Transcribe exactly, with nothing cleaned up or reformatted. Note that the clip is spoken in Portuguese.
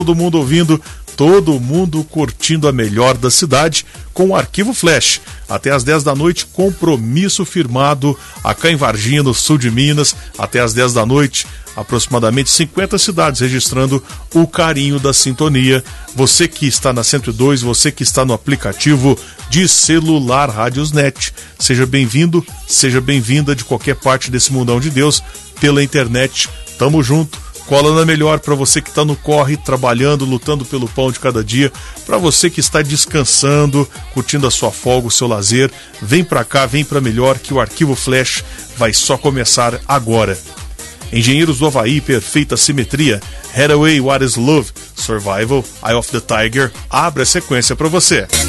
Todo mundo ouvindo, todo mundo curtindo a melhor da cidade com o Arquivo Flash. Até às dez da noite, compromisso firmado acá em Varginha, no sul de Minas. Até às dez da noite, aproximadamente cinquenta cidades registrando o carinho da sintonia. Você que está na cento e dois, você que está no aplicativo de celular Radiosnet, seja bem-vindo, seja bem-vinda de qualquer parte desse mundão de Deus pela internet. Tamo junto. Cola na melhor para você que está no corre, trabalhando, lutando pelo pão de cada dia. Para você que está descansando, curtindo a sua folga, o seu lazer, vem para cá, vem para melhor, que o Arquivo Flash vai só começar agora. Engenheiros do Havaí, Perfeita Simetria, Hathaway, What is Love, Survival, Eye of the Tiger, abre a sequência para você.